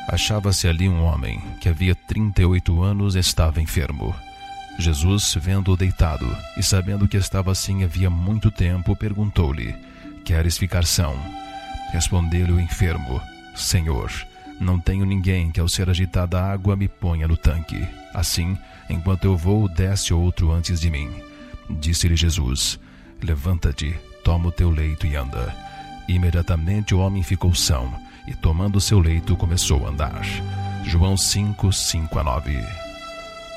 Achava-se ali um homem que havia 38 anos estava enfermo. Jesus, vendo-o deitado e sabendo que estava assim havia muito tempo, perguntou-lhe: Queres ficar são? Respondeu-lhe o enfermo: Senhor, não tenho ninguém que ao ser agitada a água me ponha no tanque. Assim, enquanto eu vou, desce outro antes de mim. Disse-lhe Jesus: Levanta-te, toma o teu leito e anda. Imediatamente o homem ficou são e, tomando o seu leito, começou a andar. João 5:5-9.